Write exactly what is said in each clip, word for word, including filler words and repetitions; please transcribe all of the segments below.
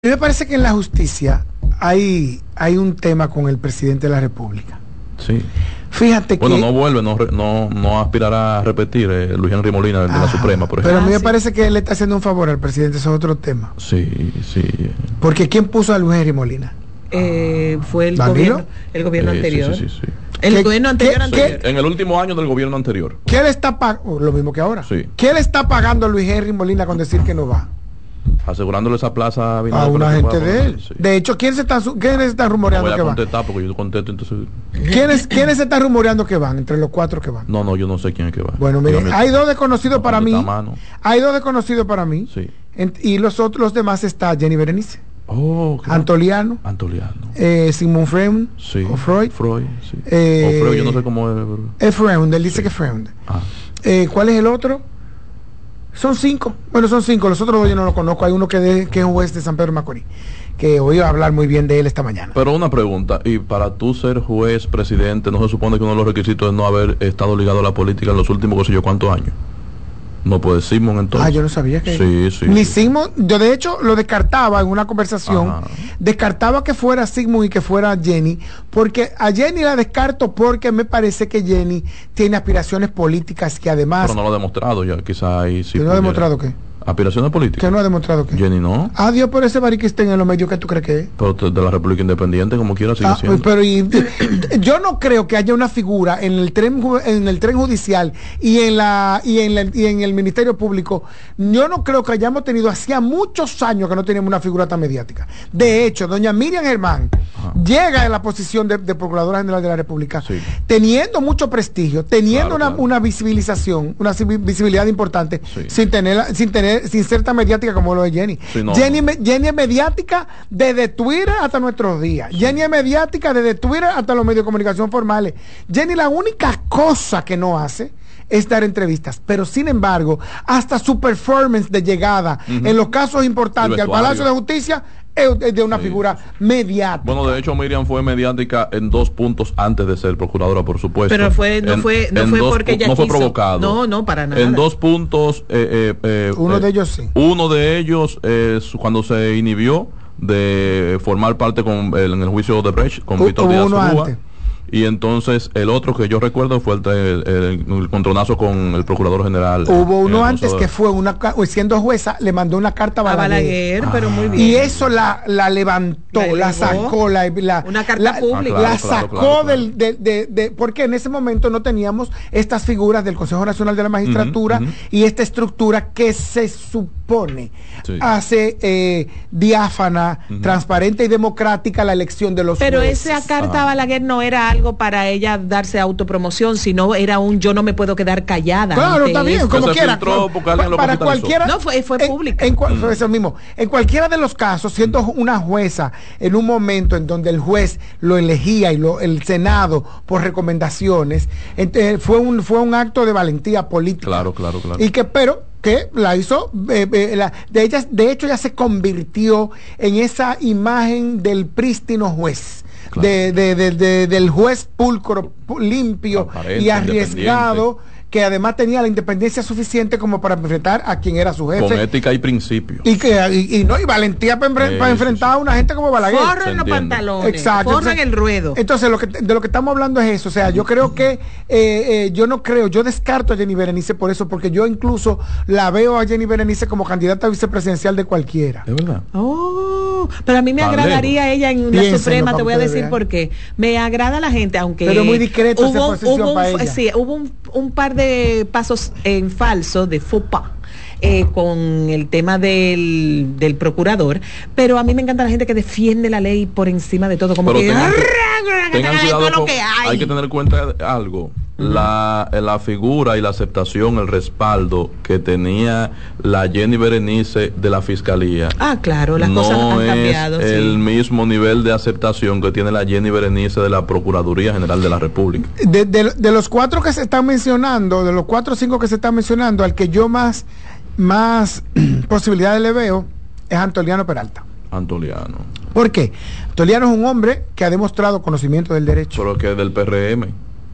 A mí me parece que en la justicia hay, hay un tema con el presidente de la República. Sí. Fíjate bueno, que... Bueno, no vuelve, no, no, no aspirará a repetir eh, Luis Henry Molina de ah, la Suprema, por ejemplo. Pero a mí me Ah, sí. parece que él le está haciendo un favor al presidente, eso es otro tema. Sí, sí. Porque ¿quién puso a Luis Henry Molina? Eh, fue el ¿Danilo? gobierno, el gobierno Eh, anterior. Sí, sí, sí, sí. El ¿Qué- gobierno anterior qué- anterior. qué- En el último año del gobierno anterior. ¿Qué le está pagando? Lo mismo que ahora. Sí. ¿Qué le está pagando a Luis Henry Molina con decir que no va? Asegurándole esa plaza A Abinader una para que gente pueda de él. poner, sí. De hecho, ¿quién se está, su- ¿quiénes están No rumoreando voy a que van? contestar porque yo contesto, entonces... ¿Quiénes, ¿Quiénes se están rumoreando que van? Entre los cuatro que van. No, no, yo no sé quién es que va. Bueno, mire, Dígame. hay dos desconocidos No, para mí. contesta a mano. Hay dos desconocidos para mí. Sí. En- y los otros, los demás está Jenny Berenice, Oh, claro. Antoliano, Antoliano. eh, Sigmund Freud, Sí. o Freud. Freud, sí. Eh, o Freud, yo no sé cómo es. pero- Es Freud, él dice Sí. que es Freud. Ah. Eh, ¿Cuál es el otro? Son cinco. Bueno, son cinco. Los otros dos yo no los conozco. Hay uno que, de, que es juez de San Pedro de Macorís, que oí hablar muy bien de él esta mañana. Pero una pregunta, y para tú ser juez, presidente, ¿no se supone que uno de los requisitos es no haber estado ligado a la política en los últimos, qué sé yo, cuántos años? No puede Simón entonces. Ah, yo no sabía que... Sí, sí. Ni sí. Sigmund, yo de hecho lo descartaba en una conversación, Ajá. descartaba que fuera Sigmund y que fuera Jenny, porque a Jenny la descarto porque me parece que Jenny tiene aspiraciones políticas que además... Pero no lo ha demostrado ya, quizá ahí sí. ¿Que no ha pudiera. demostrado qué? ¿Aspiraciones políticas? ¿Que no ha demostrado qué? Jenny no. Adiós por ese mariquistén en los medios que tú crees que es. Pero de de la República Independiente, como quiera, sigue Ah, siendo. pero y- yo no creo que haya una figura en el tren ju- en el tren judicial y en la y en la- y en el Ministerio Público. Yo no creo que hayamos tenido hacía muchos años que no teníamos una figura tan mediática. De hecho, doña Miriam Germán Ajá. llega a la posición de, de Procuradora General de la República Sí. teniendo mucho prestigio, teniendo Claro, una, claro. una visibilización, una civi- visibilidad importante, Sí. sin tener sin tener sin ser tan mediática como lo de Jenny. Sí, no, Jenny, no. me- Jenny es mediática desde Twitter hasta nuestros días. Jenny es mediática desde Twitter hasta los medios de comunicación formales. Jenny la única cosa que no hace es dar entrevistas, pero sin embargo, hasta su performance de llegada Ujú. en los casos importantes El al vestuario. Palacio de Justicia es es de una Sí. figura mediática. Bueno, de hecho, Miriam fue mediática en dos puntos antes de ser procuradora, por supuesto. Pero fue, no En- fue, no en fue dos porque pu- ella no fue quiso. provocado. No, no, para nada. En dos puntos. eh, eh, eh, Uno eh, de ellos sí. Uno de ellos es cuando se inhibió de formar parte con el, en el juicio de Brecht con Hu- Víctor hubo Díaz uno Rúa. antes. Y entonces el otro que yo recuerdo fue el, el, el, el contronazo con el procurador general. Hubo eh, uno en el antes Consejo que de- fue una ca- siendo jueza, le mandó una carta a A Balaguer. Balaguer, pero muy bien. Y eso la, la levantó, La la, elevó. sacó, la, la- Una carta la- pública. Ah, claro, la claro, sacó claro, claro. del, de, de- de- porque en ese momento no teníamos estas figuras del Consejo Nacional de la Magistratura Ujú, ujú. y esta estructura que se supone Sí. hace eh, diáfana, Ujú. transparente y democrática la elección de los Pero jueces. esa carta Ah. a Balaguer no era algo para ella darse autopromoción, sino era un yo no me puedo quedar callada. Claro, ante está bien, esto. como se quiera. filtró cu- porque alguien lo para capitalizó. cualquiera. No, fue- fue en- pública. En, cua- Mm. fue eso mismo. En cualquiera de los casos, siendo una jueza en un momento en donde el juez lo elegía y lo, el Senado por recomendaciones, ent- eh, fue un fue un acto de valentía política. Claro, claro, claro. Y que, pero que la hizo, eh, eh, la- de ella, de hecho, ya se convirtió en esa imagen del prístino juez. Claro. De, de- de- de- del juez pulcro, pu- limpio Transparente, y arriesgado, independiente. que además tenía la independencia suficiente como para enfrentar a quien era su Con jefe. ética y principio. Y que y, y no y valentía para, Sí, sí, enfrentar sí. a una gente como Balaguer. Forran Se los entiende. pantalones, Exacto. forran Entonces- el ruedo. Entonces, lo que, de lo que estamos hablando es eso. O sea, yo creo que, eh, eh, yo no creo, yo descarto a Jenny Berenice por eso, porque yo incluso la veo a Jenny Berenice como candidata vicepresidencial de cualquiera. ¿Es verdad? Oh, pero a mí me Tan agradaría ella en la Piénsenlo Suprema, para te voy a ustedes decir vean. por qué. Me agrada la gente, aunque Pero muy discreto esa hubo, posición hubo un, para ella. sí, hubo un, un par de pasos en falso de faux pas. Eh, con el tema del, del procurador, pero a mí me encanta la gente que defiende la ley por encima de todo, como Pero que tengan, "Arr, tengan todo cuidado lo con- que hay". hay que tener en cuenta algo. La, la figura y la aceptación, el respaldo que tenía la Jenny Berenice de la Fiscalía Ah, claro, las no cosas han es cambiado. sí. el mismo nivel de aceptación que tiene la Jenny Berenice de la Procuraduría General de la República. De, de- de los cuatro que se están mencionando, de los cuatro o cinco que se están mencionando, al que yo más, más posibilidades le veo es Antoliano Peralta. Antoliano. ¿Por qué? Antoliano es un hombre que ha demostrado conocimiento del derecho. Pero que es del P R M.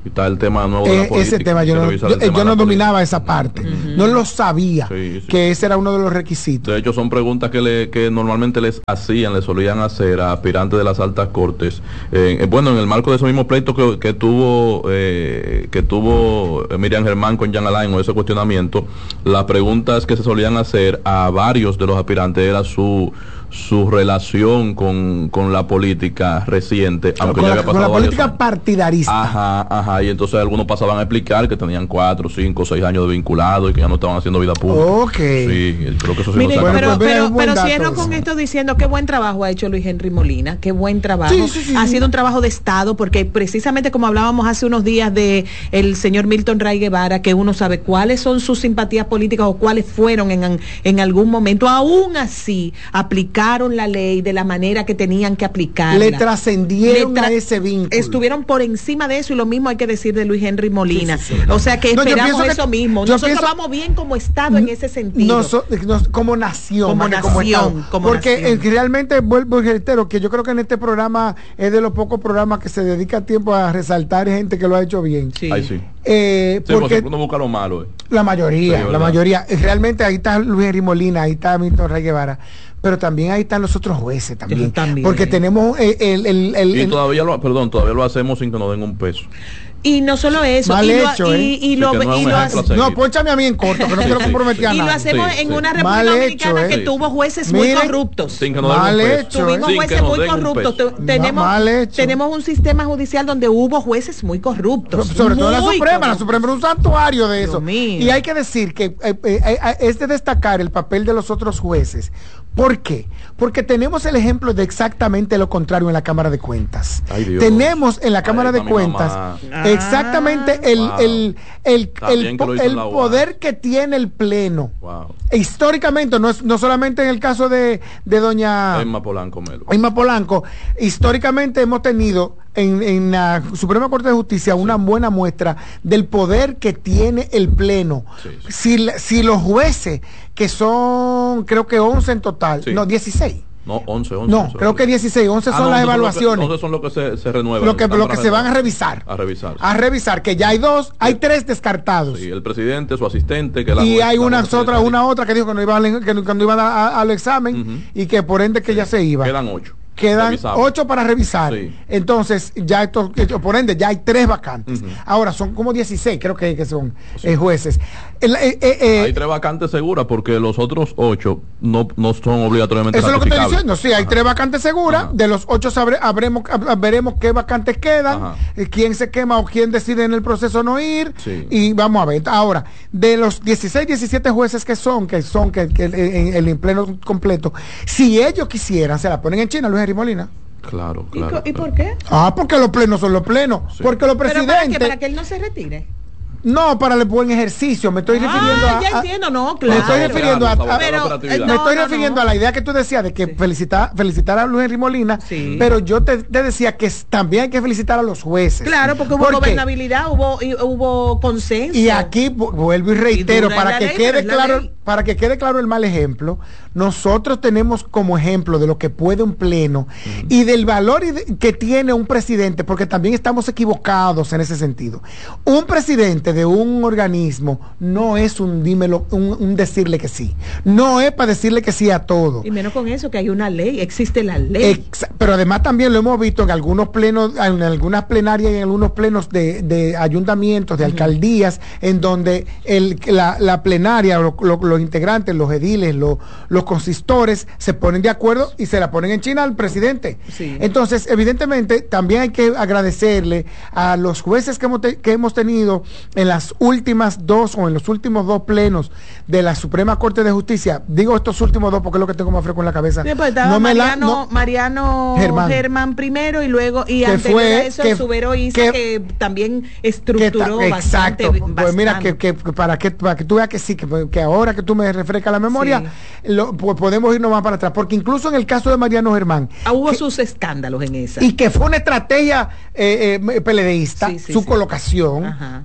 Está el tema nuevo de la Eh, política, ese tema yo no, yo, yo no dominaba esa parte, uh-huh. no lo sabía, sí, sí. que ese era uno de los requisitos. De hecho, son preguntas que, le, que normalmente les hacían, les solían hacer a aspirantes de las altas cortes. Eh, eh, bueno, en el marco de esos mismos pleitos que, que tuvo eh, que tuvo Miriam Germán con Jean Alain o ese cuestionamiento, las preguntas que se solían hacer a varios de los aspirantes era su su relación con, con la política reciente, aunque con ya la, había pasado con la política años. partidarista. Ajá, ajá, y entonces algunos pasaban a explicar que tenían cuatro, cinco, seis años de vinculado y que ya no estaban haciendo vida pública. Ok. Sí, creo que eso sí. Mire, no pero, pero, pero cierro con esto diciendo qué buen trabajo ha hecho Luis Henry Molina, qué buen trabajo. Sí, sí, sí. Ha sido un trabajo de Estado, porque precisamente como hablábamos hace unos días de el señor Milton Ray Guevara, que uno sabe cuáles son sus simpatías políticas o cuáles fueron en, en algún momento, aún así aplicaron la ley de la manera que tenían que aplicarla. Le trascendieron Le tra- a ese vínculo. Estuvieron por encima de eso y lo mismo hay que decir de Luis Henry Molina. Sí, sí, sí. O sea que No, esperamos que, eso mismo. Nosotros pienso, vamos bien como Estado en ese sentido. Noso, nos, como nación. Como nación. Como como Porque nación. Eh, realmente vuelvo y reitero que yo creo que en este programa es de los pocos programas que se dedica tiempo a resaltar gente que lo ha hecho bien. Sí. Ay, sí. Eh, sí, porque uno busca lo malo. Eh. La mayoría, sí, la mayoría. Realmente ahí está Luis Henry Molina, ahí está Milton Ray Guevara. Pero también ahí están los otros jueces también, también. porque tenemos el, el, el, el y el, todavía lo perdón todavía lo hacemos sin que nos den un peso. Y no solo eso, mal y hecho, lo, ¿eh? y, y sí, lo, no, y lo hace, no, pónchame a mí en corto, que no quiero comprometer a y nadie. lo hacemos sí, en sí. una República Mal Dominicana hecho, que ¿eh? tuvo jueces muy Miren, corruptos. Sin que nos den mal un peso. hecho, Tuvimos ¿eh? jueces muy corruptos. Tenemos, mal hecho. tenemos un sistema judicial donde hubo jueces muy corruptos. Sobre todo la Suprema, corruptos. la Suprema es un santuario de Dios eso. mío. Y hay que decir que eh, eh, eh, es de destacar el papel de los otros jueces. ¿Por qué? Porque tenemos el ejemplo de exactamente lo contrario en la Cámara de Cuentas. Ay, Dios. Tenemos en la Cámara Ay, de mi Cuentas mamá. exactamente el, Wow. el, el, Está el, bien que lo po- hizo el en la U A. poder que tiene el Pleno. Wow. E históricamente, no, es, no solamente en el caso de, de doña Emma Polanco Melo. Irma Polanco, históricamente hemos tenido en, en la Suprema Corte de Justicia una buena muestra del poder que tiene el Pleno. Sí, sí. Si, si los jueces, que son creo que once en total, Sí. no, dieciséis. No, once, once. No, once, creo que dieciséis, once Ah, son no, las once son lo que- evaluaciones. once son lo que se, se renuevan. Lo que, están lo que para se van a renovar. revisar. A revisar. sí. A revisar, que ya hay dos, hay tres descartados. Sí, el presidente, su asistente, que la Y juez- hay la una juez otra, decide. una otra que dijo que no iba, al- que no- que no iba a dar a- al examen Ujú. y que por ende que ya se iba. Quedan ocho. Quedan Revisables. ocho para revisar. Sí. Entonces, ya esto, esto- por ende, ya hay tres vacantes. Ujú. Ahora son como dieciséis, creo que, que son Sí. eh, jueces. El, eh, eh, eh, Hay tres vacantes seguras porque los otros ocho no, no son obligatoriamente eso es lo que estoy ratificables. diciendo. Sí, hay Ajá. tres vacantes seguras. Ajá. De los ocho sabre- habremos, hab- veremos qué vacantes quedan, Ajá. eh, quién se quema o quién decide en el proceso no ir. Sí. Y vamos a ver. Ahora, de los dieciséis, diecisiete jueces que son, que son que, que en el pleno completo, si ellos quisieran, se la ponen en China, Luis Henry Molina. Claro, ¿Y, claro. co- ¿Y claro. por qué? Ah, porque los plenos son los plenos. Sí. Porque los ¿Pero presidentes. para qué? ¿Para que él no se retire? No, para el buen ejercicio. Me estoy refiriendo Ah, a. ya a- entiendo, no, Me claro. estoy refiriendo a, Claro, a- pero, Pero, operatividad. me no, estoy no, refiriendo no. a la idea que tú decías de que Sí. felicitar, felicitar a Luis Henry Molina, Sí. pero yo te, te decía que s- también hay que felicitar a los jueces. Claro, porque hubo ¿Por qué? gobernabilidad, hubo, y- hubo consenso. Y aquí vu- vuelvo y reitero, dura para la que ley, pero quede es la claro, ley. para que quede claro el mal ejemplo, nosotros tenemos como ejemplo de lo que puede un pleno y del valor y de- que tiene un presidente, porque también estamos equivocados en ese sentido. Un presidente de un organismo no es un dímelo, un, un decirle que sí. No es para decirle que sí a todo. Y menos con eso, que hay una ley, existe la ley. Exa- pero además también lo hemos visto en algunos plenos, en algunas plenarias y en algunos plenos de, de ayuntamientos, de alcaldías, en donde el, la, la plenaria, lo- lo- los integrantes, los ediles, lo- los consistores, se ponen de acuerdo y se la ponen en China al presidente. Sí. Entonces, evidentemente, también hay que agradecerle a los jueces que hemos, te- que hemos tenido en las últimas dos o en los últimos dos plenos de la Suprema Corte de Justicia. Digo estos últimos dos porque es lo que tengo más fresco en la cabeza. Sí, pues estaba No me la- Mariano, no- Mariano Germán. Germán. primero y luego y Que anterior fue- a eso que- Subero Isa que- que, también que estructuró ta- bastante. exacto, pues mira bastante. que, que para que para que tú veas que sí, que, que ahora que tú me refrescas la memoria, lo, pues podemos irnos más para atrás, porque incluso en el caso de Mariano Germán, Ah, hubo que- sus escándalos en esa. y que fue una estrategia eh, eh, peledeísta, Sí, sí, su sí. colocación, Ajá. tampoco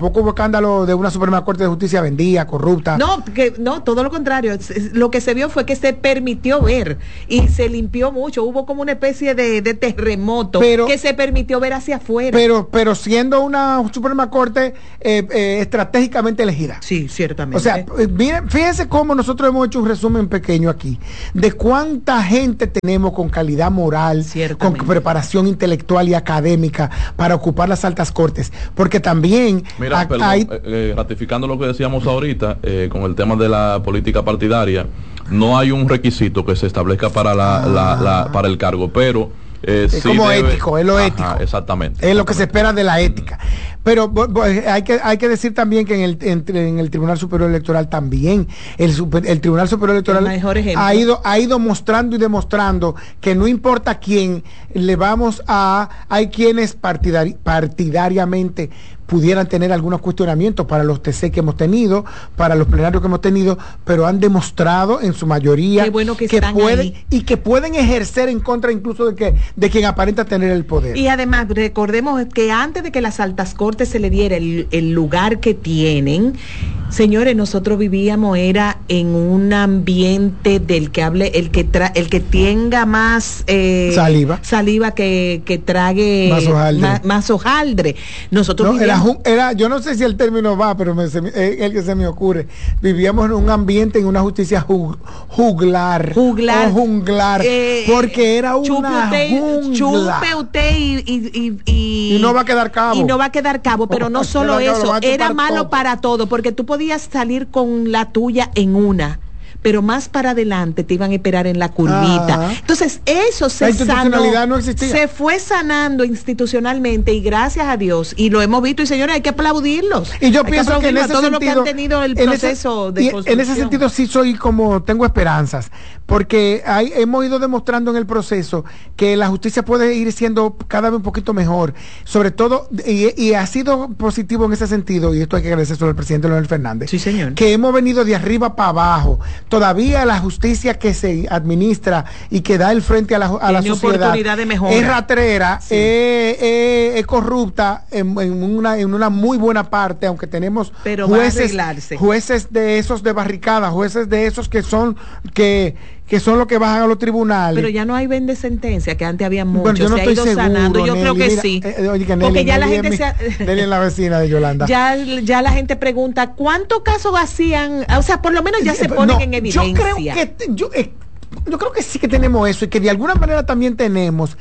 tampoco hubo escándalo de una Suprema Corte de Justicia vendida, corrupta. No, que, no, todo lo contrario. Lo que se vio fue que se permitió ver y se limpió mucho. Hubo como una especie de, de terremoto pero, que se permitió ver hacia afuera. Pero, pero siendo una Suprema Corte eh, eh, estratégicamente elegida. Sí, ciertamente. O sea, eh, miren, fíjense cómo nosotros hemos hecho un resumen pequeño aquí de cuánta gente tenemos con calidad moral, con preparación intelectual y académica para ocupar las altas cortes, porque también Mira, a, perdón, hay... eh, eh, ratificando lo que decíamos ahorita eh, con el tema de la política partidaria, no hay un requisito que se establezca para la, ah. la, la para el cargo, pero eh, es sí como debe, ético, es lo ajá, ético, exactamente, es exactamente. lo que se espera de la ética. Pero bo, bo, hay que hay que decir también que en el en, en el Tribunal Superior Electoral también el super, el Tribunal Superior Electoral ha ido ha ido mostrando y demostrando que no importa quién le vamos a hay quienes partidari, partidariamente pudieran tener algunos cuestionamientos para los T C que hemos tenido, para los plenarios que hemos tenido, pero han demostrado en su mayoría Qué bueno que, que pueden ahí. y que pueden ejercer en contra incluso de que de quien aparenta tener el poder. Y además recordemos que antes de que las altas cortes se le diera el, el lugar que tienen, señores, nosotros vivíamos era en un ambiente del que hable el que tra, el que tenga más eh, saliva saliva que, que trague más hojaldre. Más, más hojaldre. Nosotros no, vivíamos, era, era, yo no sé si el término va, pero me, se, eh, el que se me ocurre. Vivíamos en un ambiente, en una justicia jug, juglar, juglar, o junglar, eh, porque era una jungla. Chupe usted y, y, y, y no va a quedar cabo. Y no va a quedar cabo, pero no solo eso, era malo todo. Para todo, porque tú podías salir con la tuya en una, pero más para adelante te iban a esperar en la curvita. Ah. Entonces, eso se sanó, no existía. Se fue sanando institucionalmente y gracias a Dios, y lo hemos visto, y señores, hay que aplaudirlos. Y yo hay pienso que, que en ese todo sentido, lo que han tenido el proceso en ese, de construcción. En ese sentido sí soy como, tengo esperanzas, porque hay, hemos ido demostrando en el proceso que la justicia puede ir siendo cada vez un poquito mejor, sobre todo, y, y ha sido positivo en ese sentido, y esto hay que agradecer al presidente Leonel Fernández, sí, señor, que hemos venido de arriba para abajo. Todavía la justicia que se administra y que da el frente a la, a la sociedad de es ratrera, sí. es, es, es corrupta en, en, una, en una muy buena parte, aunque tenemos Pero jueces, jueces de esos de barricada, jueces de esos que son que que son los que bajan a los tribunales. Pero ya no hay vende sentencia, que antes había mucho, bueno, yo no se estoy ha ido seguro, sanando, yo Nelly, creo que mira, sí. Eh, oye, que Porque Nelly, ya Nelly la gente mi, se ha... Nelly es la vecina de Yolanda. Ya, ya la gente pregunta, ¿cuántos casos hacían? O sea, por lo menos ya se ponen no, en evidencia. Yo creo que yo, eh, yo creo que sí que tenemos eso y que de alguna manera también tenemos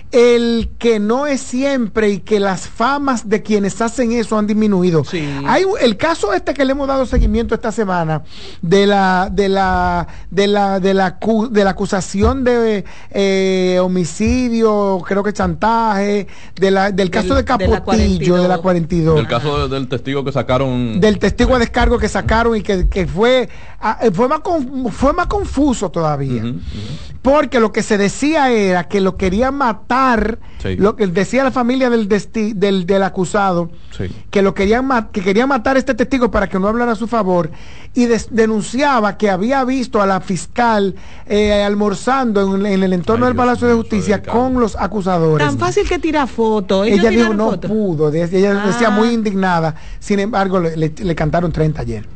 el que no es siempre y que las famas de quienes hacen eso han disminuido. Sí. Hay el caso este que le hemos dado seguimiento esta semana de la de la de la de la de la acusación de eh, homicidio, creo que chantaje, de la del caso del, de Capotillo, de la cuarenta y dos. Del caso del testigo que sacaron, del testigo a descargo que sacaron y que, que fue fue más con, fue más confuso todavía. Uh-huh, uh-huh. Porque lo que se decía era que lo querían matar. Sí. Lo que decía la familia del, desti, del, del acusado, sí. que lo querían que querían matar a este testigo para que no hablara a su favor, y des, denunciaba que había visto a la fiscal eh, almorzando en, en el entorno Ay, del Palacio de Justicia con los acusadores. Tan fácil que tira fotos. Ella dijo no foto? pudo, ella ah. decía muy indignada, sin embargo le, le, le cantaron treinta ayer.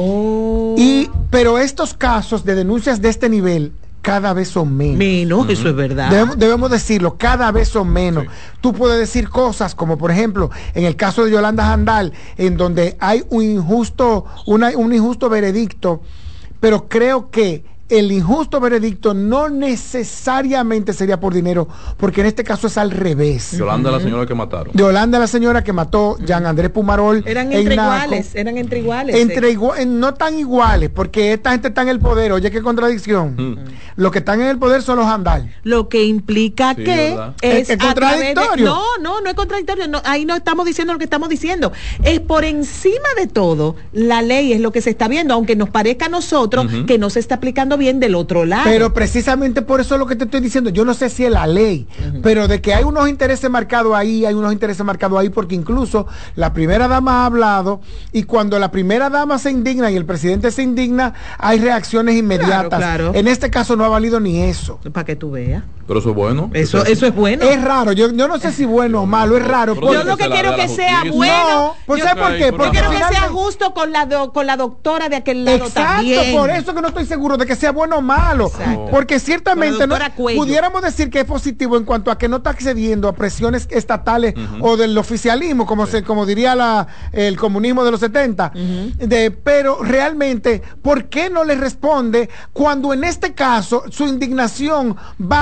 Oh. Y, pero estos casos de denuncias de este nivel cada vez son menos. Menos, uh-huh. Eso es verdad. Debemos, debemos decirlo, cada vez son menos. Sí. Tú puedes decir cosas como, por ejemplo, en el caso de Yolanda Jandal, en donde hay un injusto, una, un injusto veredicto, pero creo que el injusto veredicto no necesariamente sería por dinero, porque en este caso es al revés. Yolanda es uh-huh. la señora que mataron. Yolanda es la señora que mató Jean Andrés Pumarol. Eran entre iguales, Naco. eran entre iguales. Entre eh. igual, no tan iguales, porque esta gente está en el poder. Oye, qué contradicción. Uh-huh. Los que están en el poder son los Jandal. Lo que implica sí, que ¿verdad? es, es, es contradictorio. De, no, no, no es contradictorio. No, ahí no estamos diciendo lo que estamos diciendo. Es por encima de todo, la ley es lo que se está viendo, aunque nos parezca a nosotros uh-huh. que no se está aplicando bien. bien del otro lado. Pero precisamente por eso es lo que te estoy diciendo. Yo no sé si es la ley, uh-huh. pero de que hay unos intereses marcados ahí, hay unos intereses marcados ahí, porque incluso la primera dama ha hablado, y cuando la primera dama se indigna y el presidente se indigna, hay reacciones inmediatas. Claro, claro. En este caso no ha valido ni eso. Para que tú veas. Pero eso es bueno. Eso, eso es bueno. Es raro. Yo, yo no sé si bueno o malo, es raro. Porque yo lo que quiero que sea bueno. No, pues ¿sabes por qué? Porque yo quiero que sea justo con la do, con la doctora de aquel lado. Exacto, también. Por eso que no estoy seguro de que sea bueno o malo. Exacto. Porque ciertamente no, pudiéramos decir que es positivo en cuanto a que no está accediendo a presiones estatales uh-huh. o del oficialismo, como sí. se como diría la, el comunismo de los setenta. Uh-huh. De, pero realmente, ¿por qué no le responde cuando en este caso su indignación va